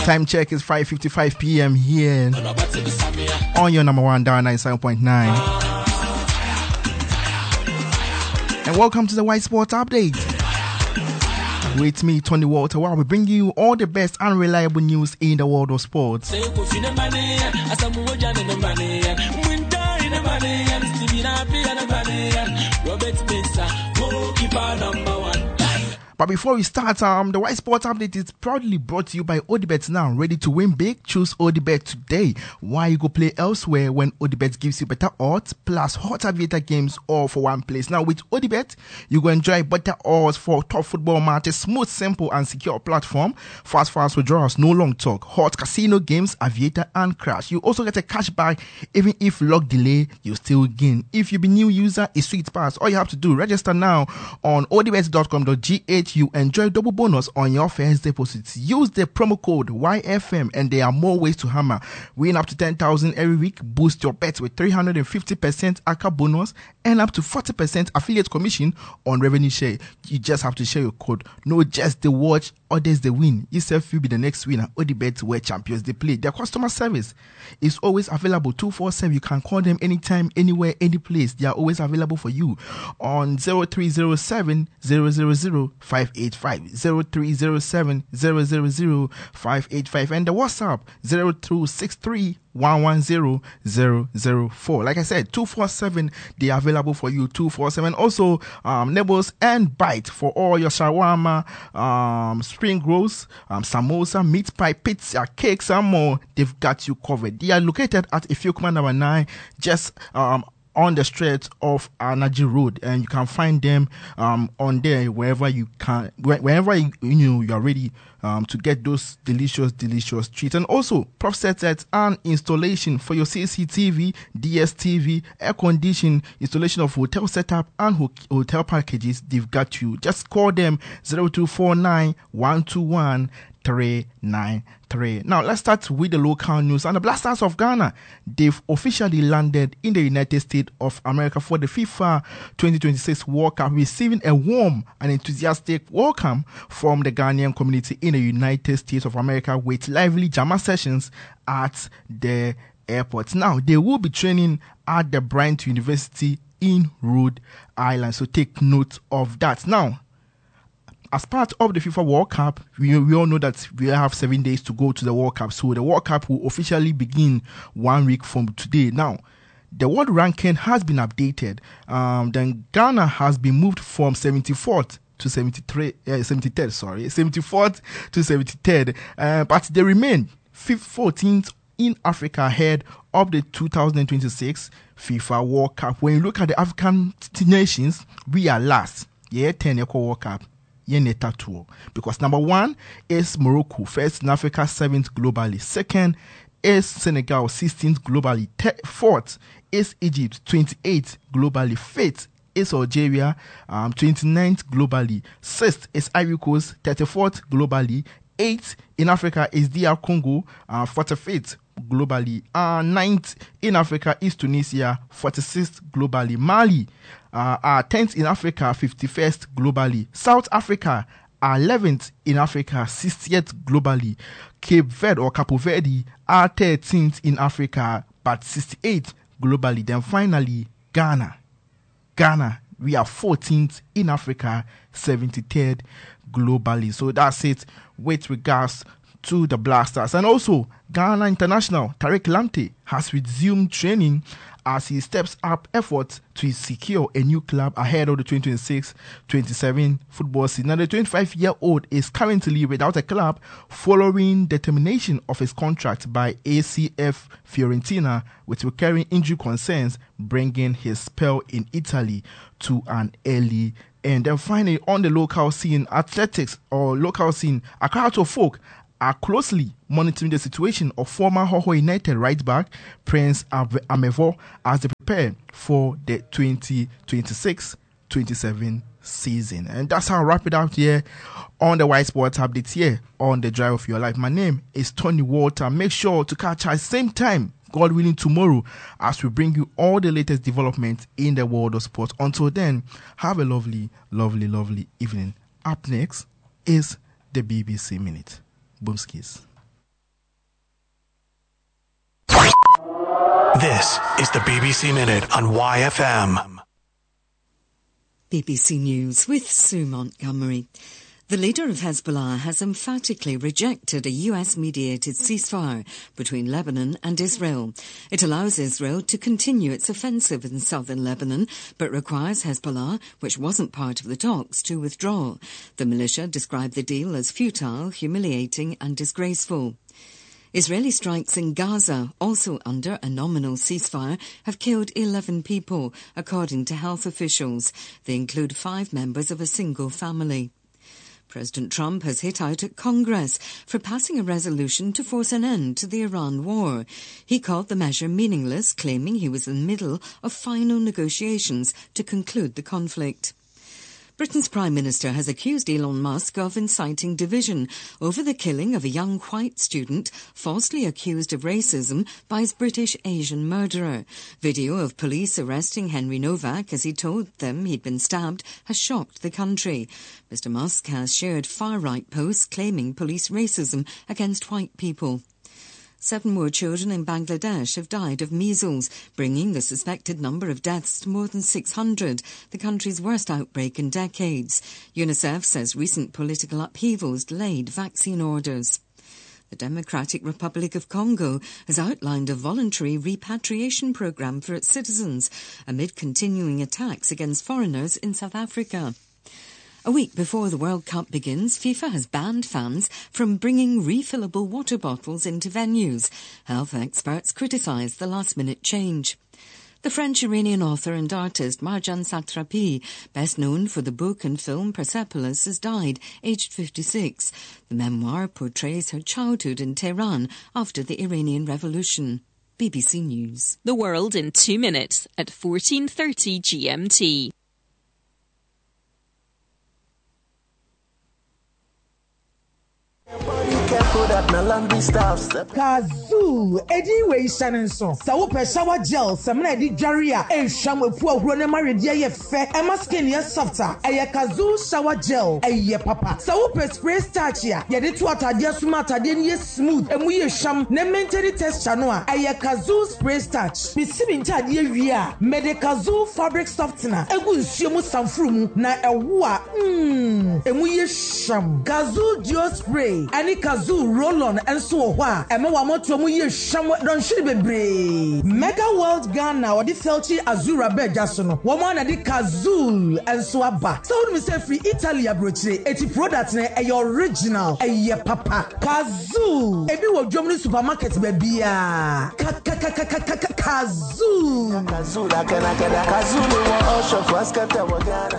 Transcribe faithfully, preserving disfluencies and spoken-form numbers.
Time check is five fifty-five p.m. here on your number one dial ninety-seven point nine. And welcome to the White Sports Update. With me, Tony Walter, where we bring you all the best and reliable news in the world of sports. But before we start, um, the White Sports Update is proudly brought to you by Odibet Now. Ready to win big? Choose Odibet today. Why you go play elsewhere when Odibet gives you better odds plus hot aviator games all for one place? Now with Odibet, you go enjoy better odds for top football matches, smooth, simple and secure platform, fast fast withdrawals, no long talk, hot casino games, aviator and crash. You also get a cashback even if log delay, you still gain. If you be new user, it's sweet pass. All you have to do, register now on odibet dot com dot g h. You enjoy double bonus on your first deposits. Use the promo code Y F M and there are more ways to hammer. Win up to ten thousand every week. Boost your bets with three hundred fifty percent A C A bonus and up to forty percent affiliate commission on revenue share. You just have to share your code. No just the watch, others the win. Yourself will be the next winner. Odibet where champions they play. Their customer service is always available two four seven. You can call them anytime, anywhere, any place. They are always available for you on zero three zero seven zero zero zero five eight five, zero three zero seven zero zero zero five eight five, and the WhatsApp zero two six three one one zero zero zero four. Like I said, two four seven, they are available for you two four seven. Also, um, Nibbles and Bite for all your shawarma, um, spring rolls, um, samosa, meat pie, pizza, cakes, and more. They've got you covered. They are located at Ifiokuma number nine, just um. on the stretch of Anaji Road, and you can find them um, on there wherever you can, wherever you, you know you are ready um, to get those delicious, delicious treats. And also, prop sets and installation for your C C T V, D S T V, air condition, installation of hotel setup and ho- hotel packages. They've got you. Just call them zero two four nine one two one three nine three. Now let's start with the local news. And the Blasters of Ghana, they've officially landed in the United States of America for the FIFA twenty twenty-six World Cup, receiving a warm and enthusiastic welcome from the Ghanaian community in the United States of America with lively jama sessions at the airport. Now they will be training at the Bryant University in Rhode Island, so take note of that. Now, as part of the FIFA World Cup, we, we all know that we have seven days to go to the World Cup. So the World Cup will officially begin one week from today. Now, the world ranking has been updated. Um, then Ghana has been moved from seventy-fourth to seventy-three, uh, seventy-third, sorry, seventy-fourth to seventy-third. Uh, but they remain fourteenth in Africa ahead of the two thousand twenty-six FIFA World Cup. When you look at the African nations, we are last. Yeah, ten year World Cup. Because number one is Morocco, first in Africa, seventh globally. Second is Senegal, sixteenth globally. Third, fourth is Egypt, twenty-eighth globally. Fifth is Algeria, um, twenty-ninth globally. Sixth is Ivory Coast, thirty-fourth globally. Eighth in Africa is D R Congo, uh, forty-fifth globally. Uh, ninth in Africa is Tunisia, forty-sixth globally. Mali, uh, are tenth in Africa, fifty-first globally. South Africa are eleventh in Africa, sixtieth globally. Cape Verde or Capo Verde are thirteenth in Africa, but sixty-eighth globally. Then finally, Ghana. Ghana, we are fourteenth in Africa, seventy-third globally. So that's it with regards to the Blasters. And also, Ghana International Tariq Lamptey has resumed training as he steps up efforts to secure a new club ahead of the twenty twenty-six twenty-seven football season. Now, the twenty-five-year-old is currently without a club following the termination of his contract by A C F Fiorentina with recurring injury concerns, bringing his spell in Italy to an early end. And finally, on the local scene, athletics or local scene, a crowd of folk are closely monitoring the situation of former Hoho United right back Prince Amevo as they prepare for the twenty twenty-six twenty-seven season. And that's how I wrap it up here on the White Sports Update here on the Drive of Your Life. My name is Tony Walter. Make sure to catch us same time, God willing, tomorrow as we bring you all the latest developments in the world of sports. Until then, have a lovely, lovely, lovely evening. Up next is the B B C Minute. Boomskis. This is the B B C Minute on Y F M. B B C News with Sue Montgomery. The leader of Hezbollah has emphatically rejected a U S-mediated ceasefire between Lebanon and Israel. It allows Israel to continue its offensive in southern Lebanon, but requires Hezbollah, which wasn't part of the talks, to withdraw. The militia described the deal as futile, humiliating and disgraceful. Israeli strikes in Gaza, also under a nominal ceasefire, have killed eleven people, according to health officials. They include five members of a single family. President Trump has hit out at Congress for passing a resolution to force an end to the Iran war. He called the measure meaningless, claiming he was in the middle of final negotiations to conclude the conflict. Britain's Prime Minister has accused Elon Musk of inciting division over the killing of a young white student falsely accused of racism by his British Asian murderer. Video of police arresting Henry Novak as he told them he'd been stabbed has shocked the country. Mister Musk has shared far-right posts claiming police racism against white people. Seven more children in Bangladesh have died of measles, bringing the suspected number of deaths to more than six hundred, the country's worst outbreak in decades. UNICEF says recent political upheavals delayed vaccine orders. The Democratic Republic of Congo has outlined a voluntary repatriation program for its citizens amid continuing attacks against foreigners in South Africa. A week before the World Cup begins, FIFA has banned fans from bringing refillable water bottles into venues. Health experts criticise the last-minute change. The French-Iranian author and artist Marjan Satrapi, best known for the book and film Persepolis, has died, aged fifty-six. The memoir portrays her childhood in Tehran after the Iranian Revolution. B B C News. The world in two minutes at fourteen thirty G M T. Kazoo, anyway, Shannon so. So, shower gel, some lady Jaria, and Shamu poor Rona Maria fair, and my skin is softer. A Kazoo shower gel, a ye papa. So, spray starch here, yet it's what I just matter, then yes, smooth, and we sham, ne mentally test chanoa, a Kazoo spray starch. Be sipping tad ye, made a Kazoo fabric softener, a good shimu some frum, na a wa, mmm, and we sham. Kazoo Geo spray, any Kazoo roll on and so wa ema wa moto mu ye hwam don hwiri bebre Mega World Ghana or the Felchi Azura Beja so no wo mo na di Kazoo and so aba so we say free Italy abrochire eti product na e original e ye papa Kazoo ebi wo dwom ni supermarket ba bia Kazoo Kazoo da kana kada Kazoo ni wo osho for askata wo Ghana.